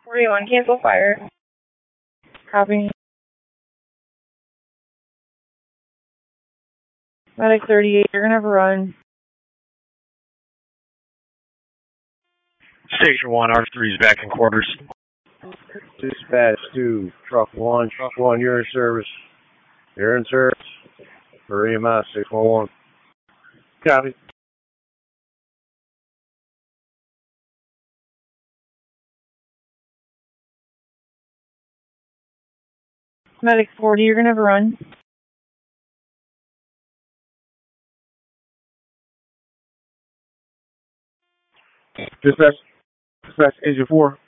41, cancel fire. Copy. Medic 38, you're gonna have a run. Station 1, R3 is back in quarters. Dispatch 2, truck 1, you're in service. You're in service for EMS 611. Copy. Medic 40, you're gonna have a run. Dispatch, Agent 4.